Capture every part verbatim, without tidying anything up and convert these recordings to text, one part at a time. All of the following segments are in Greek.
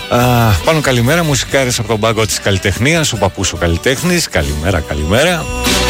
Α, πάνω καλημέρα, μουσικάρες από τον πάγκο της καλλιτεχνίας, ο παππούς ο καλλιτέχνης. Καλημέρα, καλημέρα.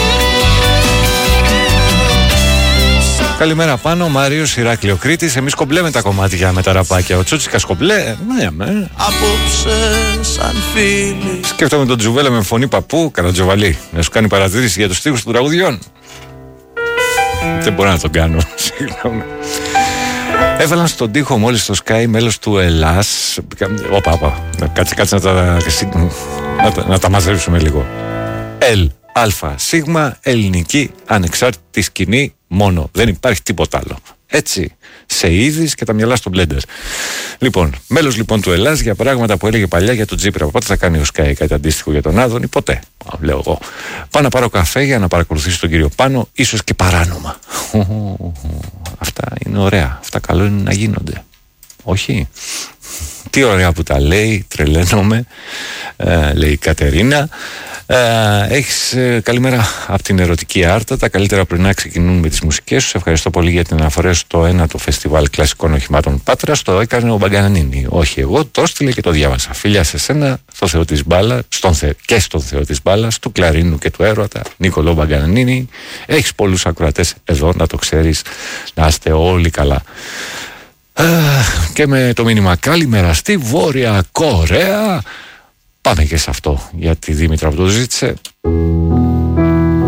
Καλημέρα πάνω, Μάριος Ηράκλειο Κρήτης. Εμείς κομπλέμε τα κομμάτια με τα ραπάκια. Ο Τσούτσικας κομπλέ. Ναι, με. Απόψε σαν φίλοι. Σκέφτομαι τον Τζουβέλα με φωνή παππού, Καρατζοβαλή, να σου κάνει παρατήρηση για τους στίχους των τραγουδιών. Δεν μπορώ να τον κάνω. Συγγνώμη. Έβαλαν στον τοίχο μόλις το Sky μέλος του Ελλάς. Όπα, όπα. Κάτσε, κάτσε να τα, να τα, να τα μαζέψουμε λίγο. Ελ, αλφα, σίγμα, ελληνική, ανεξάρτητη σκηνή μόνο. Δεν υπάρχει τίποτα άλλο. Έτσι, σε είδης και τα μυαλά στο μπλέντερ. Λοιπόν, μέλος λοιπόν του Ελλάς για πράγματα που έλεγε παλιά για τον Τζίπρα. Πότε θα κάνει ο Sky κάτι αντίστοιχο για τον Άδωνη? Ποτέ, λέω εγώ. Πάω να πάρω καφέ για να παρακολουθήσω τον κύριο Πάνο, ίσως και παράνομα. Αυτά είναι ωραία. Αυτά καλό είναι να γίνονται. Όχι? Τι ωραία που τα λέει, τρελαίνομαι, ε, λέει η Κατερίνα. Ε, έχεις ε, καλημέρα από την Ερωτική Άρτα. Τα καλύτερα πρωινά ξεκινούν με τις μουσικές σου. Ευχαριστώ πολύ για την αναφορά στο ένατο φεστιβάλ κλασικών οχημάτων Πάτρας. Το έκανε ο Μπαγκανανίνη. Όχι εγώ, το έστειλε και το διάβασα. Φιλιά σε σένα, στο Θεό της μπάλα, στον θε, και στον Θεό της μπάλας, του κλαρίνου και του έρωτα, Νίκολο Μπαγκανανίνη. Έχεις πολλούς ακροατές εδώ, να το ξέρεις. Να είστε όλοι καλά. Και με το μήνυμα καλημέρα στη Βόρεια Κορέα. Πάμε και σε αυτό, γιατί η Δήμητρα που το ζήτησε.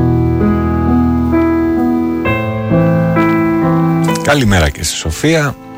Καλημέρα και στη Σοφία.